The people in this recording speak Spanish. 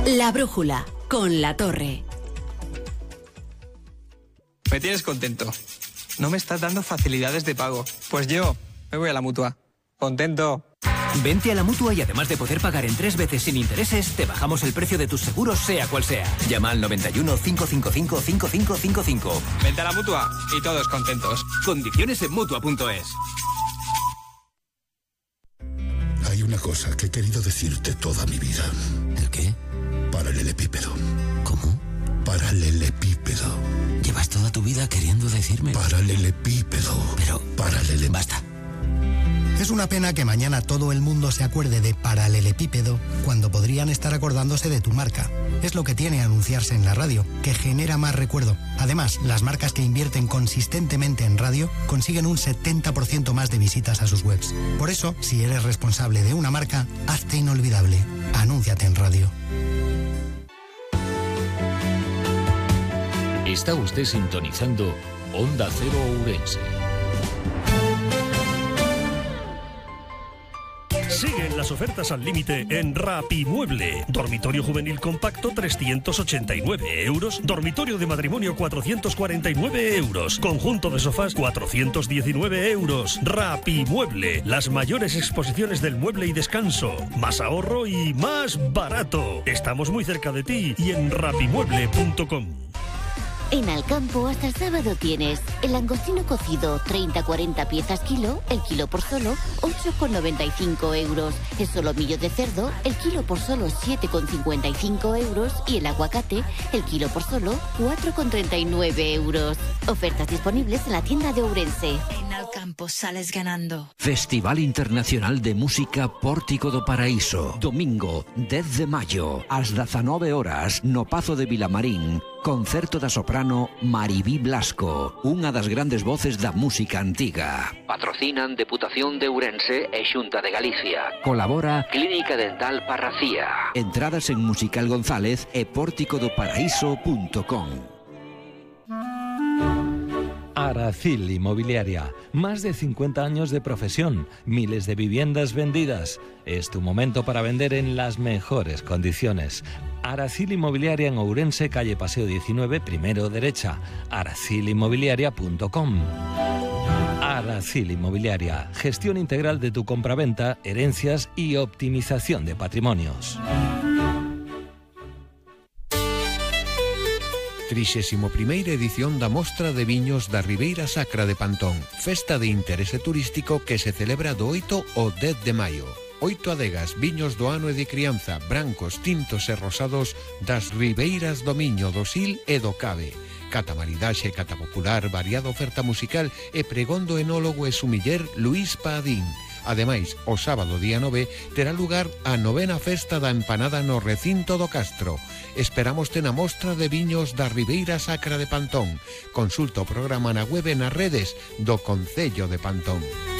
La Brújula, con La Torre. Me tienes contento. No me estás dando facilidades de pago. Pues yo me voy a la Mutua. Contento. Vente a la Mutua y además de poder pagar en 3 veces sin intereses, te bajamos el precio de tus seguros sea cual sea. Llama al 91 555 5555. Vente a la Mutua y todos contentos. Condiciones en Mutua.es. Hay una cosa que he querido decirte toda mi vida. ¿El qué? Paralelepípedo. ¿Cómo? Paralelepípedo. Llevas toda tu vida queriendo decirme. Paralelepípedo. Pero... Basta. Es una pena que mañana todo el mundo se acuerde de paralelepípedo cuando podrían estar acordándose de tu marca. Es lo que tiene anunciarse en la radio, que genera más recuerdo. Además, las marcas que invierten consistentemente en radio consiguen un 70% más de visitas a sus webs. Por eso, si eres responsable de una marca, hazte inolvidable. Anúnciate en radio. Está usted sintonizando Onda Cero Ourense. Siguen las ofertas al límite en Rapimueble. Dormitorio juvenil compacto 389 euros. Dormitorio de matrimonio 449 euros. Conjunto de sofás 419 euros. Rapimueble. Las mayores exposiciones del mueble y descanso. Más ahorro y más barato. Estamos muy cerca de ti y en rapimueble.com. En Alcampo hasta el sábado tienes el langostino cocido 30-40 piezas kilo, el kilo por solo 8,95 euros. El solomillo de cerdo, el kilo por solo 7,55 euros. Y el aguacate, el kilo por solo 4,39 euros. Ofertas disponibles en la tienda de Ourense. En Alcampo sales ganando. Festival Internacional de Música Pórtico do Paraíso. Domingo 10 de maio, ás 19 horas, no Pazo de Vilamarín. Concerto da soprano Maribí Blasco, unha das grandes voces da música antiga. Patrocinan Deputación de Ourense e Xunta de Galicia. Colabora Clínica Dental Parracía. Entradas en Musical González e pórticodoparaíso.com. Aracil Inmobiliaria, más de 50 años de profesión, miles de viviendas vendidas. Es tu momento para vender en las mejores condiciones. Aracil Inmobiliaria en Ourense, calle Paseo 19, primero derecha. aracilinmobiliaria.com. Aracil Inmobiliaria, gestión integral de tu compraventa, herencias y optimización de patrimonios. 31ª edición da Mostra de Viños da Ribeira Sacra de Pantón, festa de interese turístico que se celebra do 8 ao 10 de maio. 8 adegas, viños do ano e de crianza, brancos, tintos e rosados das ribeiras do Miño, do Sil e do Cabe. Cata maridaxe, cata popular, variada oferta musical e pregón do enólogo e sumiller Luís Padín. Ademais, o sábado día 9 terá lugar a 9ª festa da empanada no recinto do Castro. Esperamos na Mostra de Viños da Ribeira Sacra de Pantón. Consulta o programa na web e nas redes do Concello de Pantón.